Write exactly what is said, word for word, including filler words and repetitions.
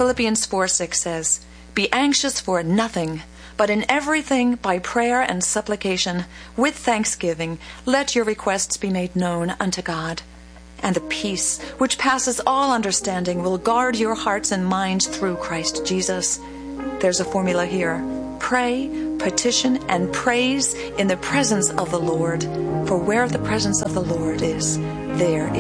Philippians four six says, "Be anxious for nothing, but in everything by prayer and supplication, with thanksgiving, let your requests be made known unto God. And the peace which passes all understanding will guard your hearts and minds through Christ Jesus." There's a formula here. Pray, petition, and praise in the presence of the Lord. For where the presence of the Lord is, there